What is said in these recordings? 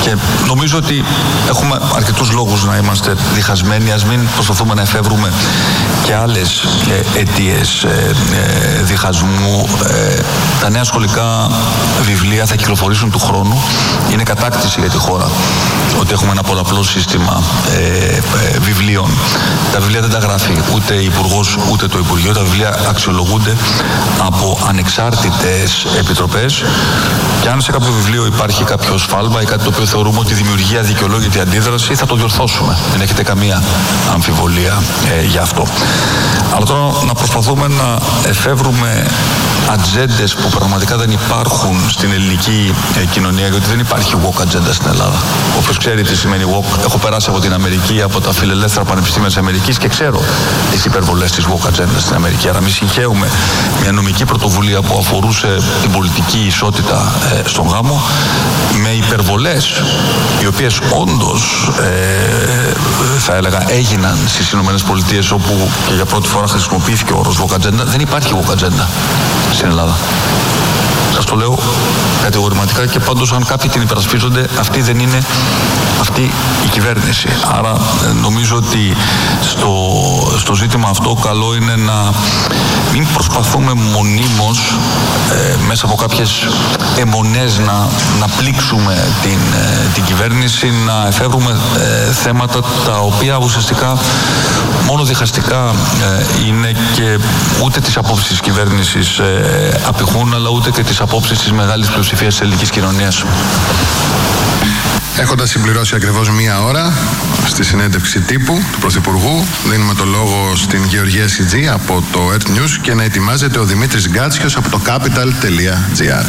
Και νομίζω ότι έχουμε αρκετούς λόγους να είμαστε διχασμένοι. Ας μην προσπαθούμε να εφεύρουμε και άλλες αιτίες διχασμού. Τα νέα σχολικά βιβλία θα κυκλοφορήσουν του χρόνου. Είναι κατάκτηση για τη χώρα ότι έχουμε ένα πολλαπλό σύστημα βιβλίων. Τα βιβλία δεν τα γράφει ούτε Υπουργός ούτε το Υπουργείο. Τα βιβλία αξιολογούνται από ανεξάρτητες επιτροπές και αν σε κάποιο βιβλίο υπάρχει κάποιο σφάλμα ή κάτι το οποίο θεωρούμε ότι δημιουργεί αδικαιολόγητη αντίδραση, θα το διορθώσουμε. Δεν έχετε καμία αμφιβολία γι' αυτό. Αλλά τώρα να προσπαθούμε να εφεύρουμε ατζέντες που πραγματικά δεν υπάρχουν στην ελληνική κοινωνία, γιατί δεν υπάρχει woke ατζέντα στην Ελλάδα. Όποιος ξέρει τι σημαίνει woke, έχω περάσει από την Αμερική, από τα φιλελεύθερα πανεπιστήμια της Αμερικής και ξέρω τις υπερβολές της woke ατζέντα στην Αμερική. Άρα, μη συγχαίουμε μια νομική πρωτοβουλία που αφορούσε την πολιτική ισότητα στον γάμο με υπερβολές, οι οποίες όντως θα έλεγα έγιναν στις Ηνωμένες Πολιτείες, όπου και για πρώτη φορά χρησιμοποιήθηκε ο όρος woke ατζέντα. Δεν υπάρχει woke ατζέντα στην Ελλάδα. Σας το λέω κατηγορηματικά και πάντως αν κάποιοι την υπερασπίζονται, αυτή δεν είναι αυτή η κυβέρνηση. Άρα νομίζω ότι στο ζήτημα αυτό καλό είναι να μην προσπαθούμε μονίμως μέσα από κάποιες αιμονές να πλήξουμε την κυβέρνηση, να εφεύρουμε θέματα τα οποία ουσιαστικά μόνο διχαστικά είναι και ούτε τις απόψεις της κυβέρνησης απηχούν, αλλά ούτε και τις απόψεις της μεγάλης πλειοψηφίας της ελληνικής κοινωνίας. Έχοντας συμπληρώσει ακριβώς μία ώρα στη συνέντευξη τύπου του Πρωθυπουργού, δίνουμε το λόγο στην Γεωργία Σιτζή από το Earth News και να ετοιμάζεται ο Δημήτρης Γκάτσιος από το capital.gr.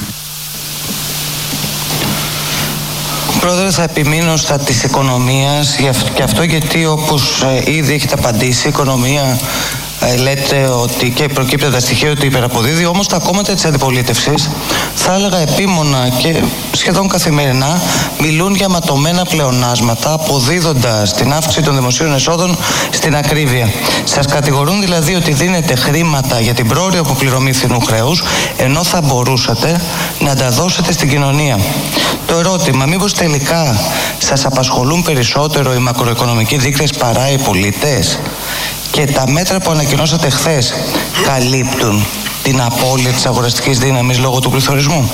Πρόεδρε, θα επιμείνω στα της οικονομίας και αυτό γιατί όπως ήδη έχετε απαντήσει, η οικονομία λέτε ότι και προκύπτει τα στοιχεία ότι υπεραποδίδει, όμως τα κόμματα της αντιπολίτευσης θα έλεγα επίμονα και σχεδόν καθημερινά μιλούν για ματωμένα πλεονάσματα, αποδίδοντας την αύξηση των δημοσίων εσόδων στην ακρίβεια. Σας κατηγορούν δηλαδή ότι δίνετε χρήματα για την πρόωρη αποπληρωμή φθηνού χρέους, ενώ θα μπορούσατε να τα δώσετε στην κοινωνία. Το ερώτημα, μήπως τελικά σας απασχολούν περισσότερο οι μακροοικονομικοί δείκτες παρά οι πολίτες? Και τα μέτρα που ανακοινώσατε χθες καλύπτουν την απώλεια της αγοραστικής δύναμης λόγω του πληθωρισμού?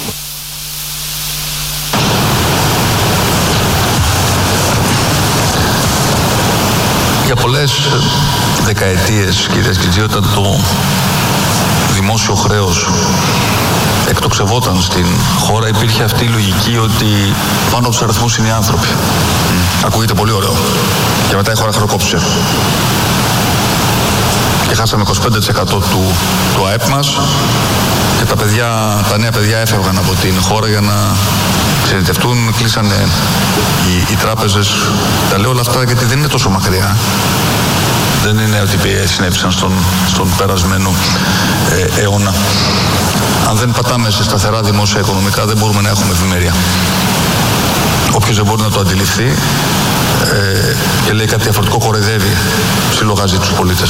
Για πολλές δεκαετίες, κύριε Σκιτζή, όταν το δημόσιο χρέος εκτοξευόταν στην χώρα, υπήρχε αυτή η λογική ότι πάνω από τους αριθμούς είναι οι άνθρωποι. Ακούγεται πολύ ωραίο. Και μετά η χώρα χρεοκόπησε. Και χάσαμε 25% του ΑΕΠ μας και τα νέα παιδιά έφευγαν από την χώρα για να εξαιρετευτούν, κλείσανε οι τράπεζες. Τα λέω όλα αυτά γιατί δεν είναι τόσο μακριά. Δεν είναι ότι συνέβησαν στον περασμένο αιώνα. Αν δεν πατάμε σε σταθερά δημόσια οικονομικά, δεν μπορούμε να έχουμε ευημερία. Όποιος δεν μπορεί να το αντιληφθεί και λέει κάτι διαφορετικό, κοροϊδεύει, συλλογάζει τους πολίτες.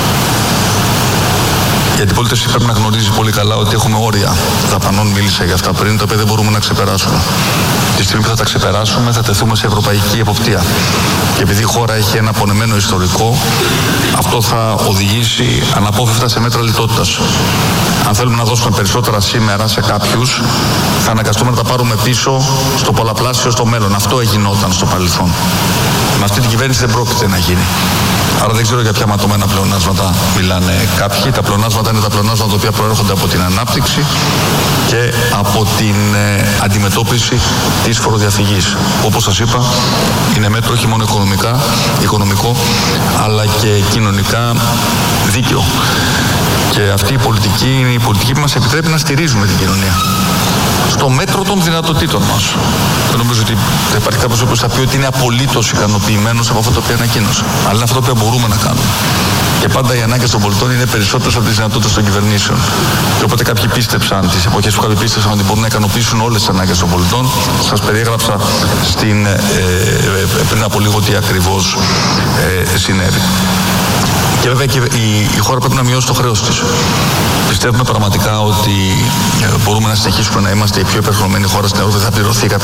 Η αντιπολίτευση πρέπει να γνωρίζει πολύ καλά ότι έχουμε όρια δαπανών, μίλησα για αυτά πριν, τα οποία δεν μπορούμε να ξεπεράσουμε. Τη στιγμή που θα τα ξεπεράσουμε, θα τεθούμε σε ευρωπαϊκή εποπτεία. Και επειδή η χώρα έχει ένα απονεμένο ιστορικό, αυτό θα οδηγήσει αναπόφευκτα σε μέτρα λιτότητας. Αν θέλουμε να δώσουμε περισσότερα σήμερα σε κάποιους, θα αναγκαστούμε να τα πάρουμε πίσω στο πολλαπλάσιο στο μέλλον. Αυτό γινόταν στο παρελθόν. Με αυτή την κυβέρνηση δεν πρόκειται να γίνει. Άρα δεν ξέρω για ποια ματωμένα πλεονάσματα μιλάνε κάποιοι. Τα πλεονάσματα είναι τα πλεονάσματα τα οποία προέρχονται από την ανάπτυξη και από την αντιμετώπιση της φοροδιαφυγής. Όπως σας είπα, είναι μέτρο όχι μόνο οικονομικό, αλλά και κοινωνικά δίκαιο. Και αυτή η πολιτική είναι η πολιτική που μας επιτρέπει να στηρίζουμε την κοινωνία στο μέτρο των δυνατοτήτων μας. Δεν νομίζω ότι θα υπάρχει κάποιος που θα πει ότι είναι απολύτως ικανοποιημένος από αυτό το οποίο ανακοίνωσε. Αλλά είναι αυτό το οποίο μπορούμε να κάνουμε. Και πάντα οι ανάγκες των πολιτών είναι περισσότερες από τις δυνατότητες των κυβερνήσεων. Και όποτε κάποιοι πίστεψαν, τις εποχές που κάποιοι πίστεψαν ότι μπορούν να ικανοποιήσουν όλες τις ανάγκες των πολιτών, σας περιέγραψα πριν από λίγο τι ακριβώς συνέβη. Και βέβαια και η χώρα πρέπει να μειώσει το χρέος της. Πιστεύουμε πραγματικά ότι μπορούμε να συνεχίσουμε να είμαστε η πιο υπερχρεωμένη χώρα στην Ευρώπη. Θα πληρωθεί